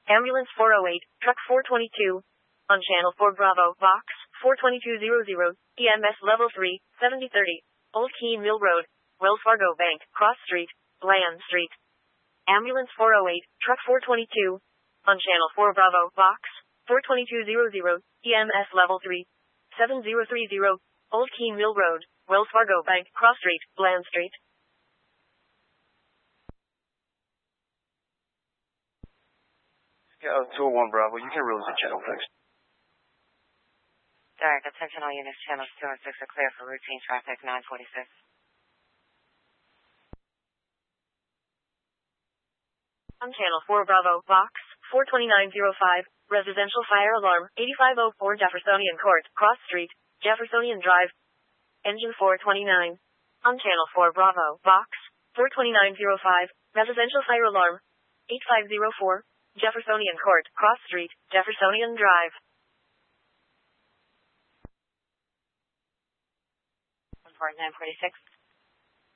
Ambulance 408, Truck 422. On Channel 4 Bravo, Box 42200, EMS Level 3, 7030, Old Keene Mill Road, Wells Fargo Bank, Cross Street, Bland Street. Ambulance 408, Truck 422. On Channel 4 Bravo, Box 42200, EMS Level 3, 7030, Old Keene Mill Road, Wells Fargo Bank, Cross Street, Bland Street. Yeah, 201 Bravo, you can release the channel fixed. Direct attention all units, channels 2 and 6 are clear for routine traffic 946. On Channel 4 Bravo, Box 42905, Residential Fire Alarm, 8504 Jeffersonian Court, Cross Street, Jeffersonian Drive. Engine 429. On Channel 4 Bravo, Box 42905, Residential Fire Alarm, 8504, Jeffersonian Court, Cross Street, Jeffersonian Drive. Report 946.